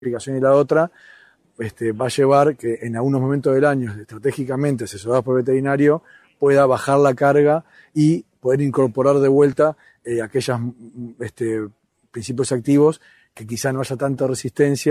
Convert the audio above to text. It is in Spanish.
aplicación y la otra, va a llevar que en algunos momentos del año, estratégicamente asesorados por el veterinario, pueda bajar la carga y poder incorporar de vuelta aquellos principios activos que quizá no haya tanta resistencia